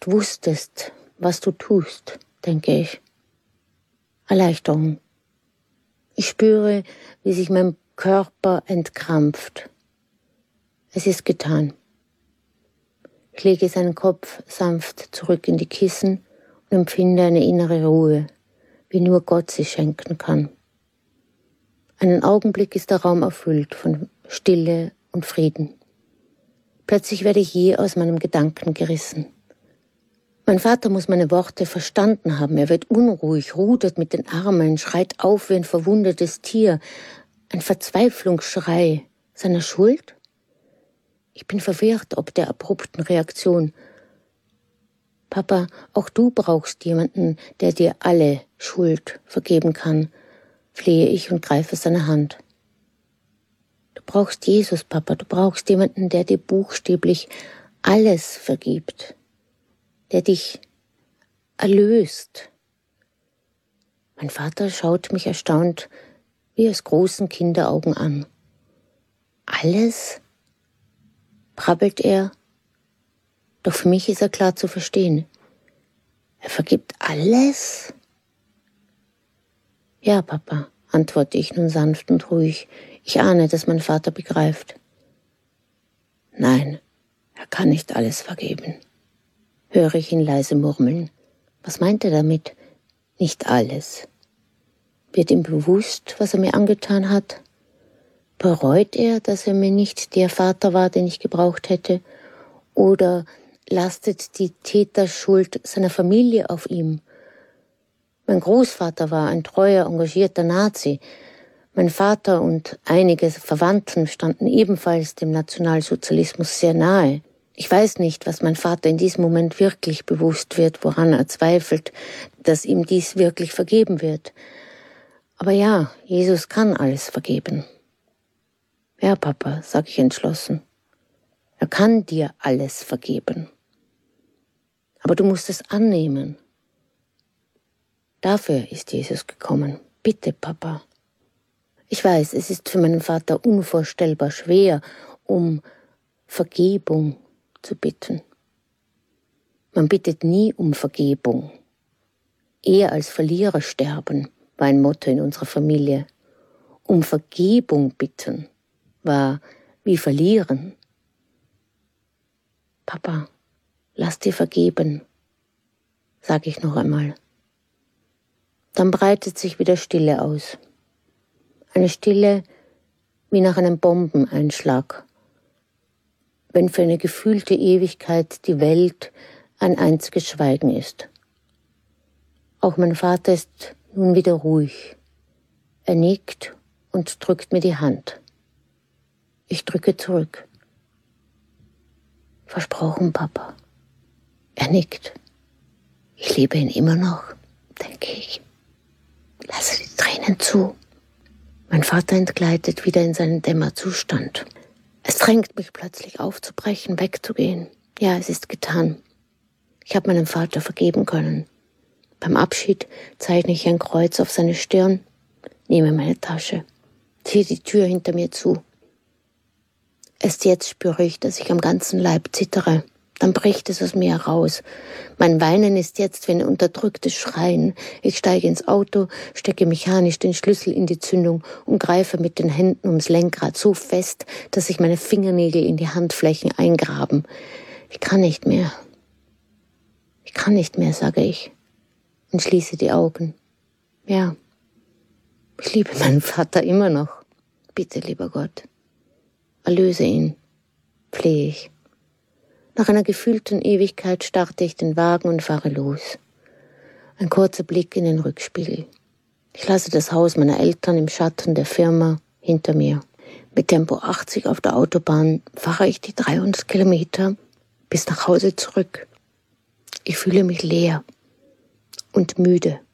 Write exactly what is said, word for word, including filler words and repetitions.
nicht wusstest, was du tust, denke ich. Erleichterung. Ich spüre, wie sich mein Körper entkrampft. Es ist getan. Ich lege seinen Kopf sanft zurück in die Kissen und empfinde eine innere Ruhe, wie nur Gott sie schenken kann. Einen Augenblick ist der Raum erfüllt von Stille und Frieden. Plötzlich werde ich je aus meinem Gedanken gerissen. Mein Vater muss meine Worte verstanden haben. Er wird unruhig, rudert mit den Armen, schreit auf wie ein verwundetes Tier. Ein Verzweiflungsschrei seiner Schuld? Ich bin verwirrt ob der abrupten Reaktion. Papa, auch du brauchst jemanden, der dir alle Schuld vergeben kann, flehe ich und greife seine Hand. Du brauchst Jesus, Papa, du brauchst jemanden, der dir buchstäblich alles vergibt, der dich erlöst. Mein Vater schaut mich erstaunt wie aus großen Kinderaugen an. Alles? Brabbelt er, doch für mich ist er klar zu verstehen. Er vergibt alles? Ja, Papa, antworte ich nun sanft und ruhig. Ich ahne, dass mein Vater begreift. Nein, er kann nicht alles vergeben, höre ich ihn leise murmeln. Was meint er damit? Nicht alles. Wird ihm bewusst, was er mir angetan hat? Bereut er, dass er mir nicht der Vater war, den ich gebraucht hätte? Oder lastet die Täterschuld seiner Familie auf ihm? Mein Großvater war ein treuer, engagierter Nazi. Mein Vater und einige Verwandten standen ebenfalls dem Nationalsozialismus sehr nahe. Ich weiß nicht, was mein Vater in diesem Moment wirklich bewusst wird, woran er zweifelt, dass ihm dies wirklich vergeben wird. Aber ja, Jesus kann alles vergeben. Ja, Papa, sage ich entschlossen. Er kann dir alles vergeben. Aber du musst es annehmen. Dafür ist Jesus gekommen. Bitte, Papa. Ich weiß, es ist für meinen Vater unvorstellbar schwer, um Vergebung zu bitten. Man bittet nie um Vergebung. Eher als Verlierer sterben, war ein Motto in unserer Familie. Um Vergebung bitten war wie verlieren. Papa, lass dir vergeben, sage ich noch einmal. Dann breitet sich wieder Stille aus. Eine Stille wie nach einem Bombeneinschlag, wenn für eine gefühlte Ewigkeit die Welt ein einziges Schweigen ist. Auch mein Vater ist nun wieder ruhig. Er nickt und drückt mir die Hand. Ich drücke zurück. Versprochen, Papa. Er nickt. Ich liebe ihn immer noch, denke ich. Lasse die Tränen zu. Mein Vater entgleitet wieder in seinen Dämmerzustand. Es drängt mich plötzlich aufzubrechen, wegzugehen. Ja, es ist getan. Ich habe meinem Vater vergeben können. Beim Abschied zeichne ich ein Kreuz auf seine Stirn, nehme meine Tasche, ziehe die Tür hinter mir zu. Erst jetzt spüre ich, dass ich am ganzen Leib zittere. Dann bricht es aus mir heraus. Mein Weinen ist jetzt wie ein unterdrücktes Schreien. Ich steige ins Auto, stecke mechanisch den Schlüssel in die Zündung und greife mit den Händen ums Lenkrad so fest, dass sich meine Fingernägel in die Handflächen eingraben. Ich kann nicht mehr. Ich kann nicht mehr, sage ich und schließe die Augen. Ja, ich liebe meinen Vater immer noch. Bitte, lieber Gott, erlöse ihn, flehe ich. Nach einer gefühlten Ewigkeit starte ich den Wagen und fahre los. Ein kurzer Blick in den Rückspiegel. Ich lasse das Haus meiner Eltern im Schatten der Firma hinter mir. Mit Tempo achtzig auf der Autobahn fahre ich die dreihundert Kilometer bis nach Hause zurück. Ich fühle mich leer und müde.